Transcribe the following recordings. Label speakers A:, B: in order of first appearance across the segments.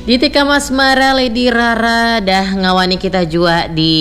A: Tika Masmara, Lady Rara dah ngawani kita juga di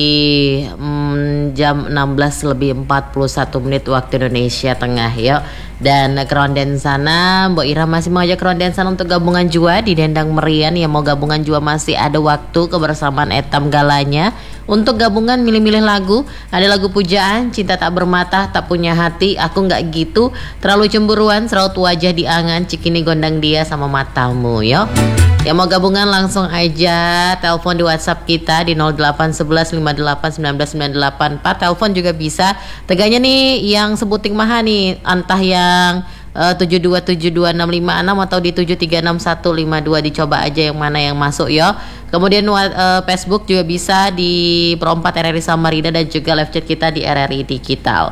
A: jam 16 lebih 41 menit waktu Indonesia Tengah yuk. Dan keronden sana Mbok Ira masih mau ajak keronden sana untuk gabungan jua di Dendang Merian. Yang mau gabungan jua masih ada waktu kebersamaan etam galanya. Untuk gabungan milih-milih lagu, ada lagu pujaan, cinta tak bermata, tak punya hati, aku nggak gitu, terlalu cemburuan, seraut wajah di angan, cikini gondang dia sama matamu yuk. Yang mau gabungan langsung aja telepon di WhatsApp kita di 0811 58 19 984. Telepon juga bisa. Teganya nih yang sebuting maha nih, entah yang 7272 656 atau di 736152, dicoba aja yang mana yang masuk ya. Kemudian Facebook juga bisa di Pro 4 RRI Samarinda dan juga live chat kita di RRI Digital.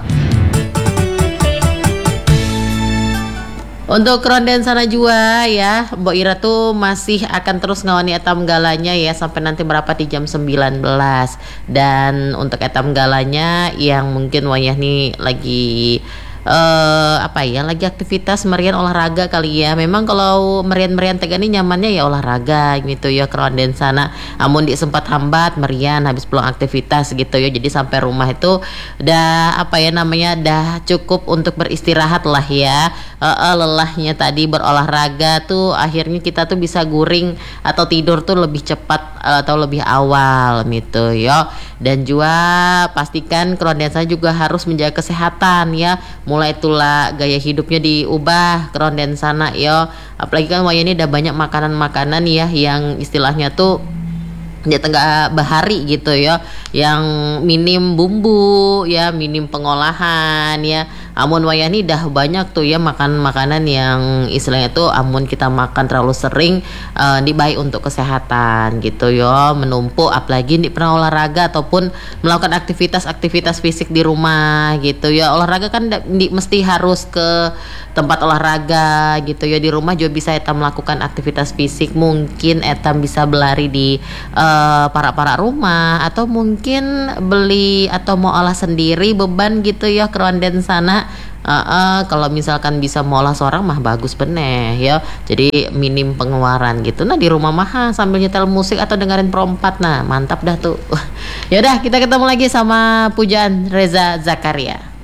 A: Untuk keronden sana juga ya, Mbok Ira tuh masih akan terus ngawani etam galanya ya sampai nanti berapa di jam 19. Dan untuk etam galanya yang mungkin wayah nih lagi lagi aktivitas merian olahraga kali ya. Memang kalau merian-merian tega nih nyamannya ya olahraga gitu ya keronden sana. Amun di sempat hambat merian habis pulang aktivitas gitu ya. Jadi sampai rumah itu dah dah cukup untuk beristirahat lah ya. Lelahnya tadi berolahraga tuh akhirnya kita tuh bisa guring atau tidur tuh lebih cepat atau lebih awal gitu ya. Dan juga pastikan keronden sana juga harus menjaga kesehatan ya. Mulai itulah gaya hidupnya diubah keronden sana yo. Apalagi kan wayah ini udah banyak makanan-makanan ya yang istilahnya tuh dia tengah bahari gitu ya, yang minim bumbu ya, minim pengolahan ya. Amun wayah ini dah banyak tuh ya makanan yang istilahnya tuh amun kita makan terlalu sering ini baik untuk kesehatan gitu ya, menumpuk apalagi di pernah olahraga ataupun melakukan aktivitas fisik di rumah gitu ya. Olahraga kan mesti harus ke tempat olahraga gitu ya. Di rumah juga bisa etam melakukan aktivitas fisik, mungkin etam bisa berlari di para rumah atau mungkin beli atau mau olah sendiri beban gitu ya keronden sana. Kalau misalkan bisa molah seorang mah bagus bener ya, jadi minim pengeluaran gitu. Nah di rumah mah sambil nyetel musik atau dengerin Pro 4, nah mantap dah tuh. Yaudah kita ketemu lagi sama pujaan Reza Zakaria.